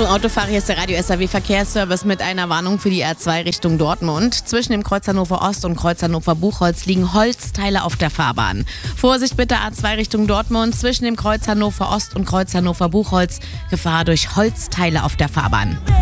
Achtung Autofahrer, hier ist der Radio SAW Verkehrsservice mit einer Warnung für die R2 Richtung Dortmund. Zwischen dem Kreuz Hannover Ost und Kreuz Hannover Buchholz liegen Holzteile auf der Fahrbahn. Vorsicht bitte A2 Richtung Dortmund, zwischen dem Kreuz Hannover Ost und Kreuz Hannover Buchholz, Gefahr durch Holzteile auf der Fahrbahn.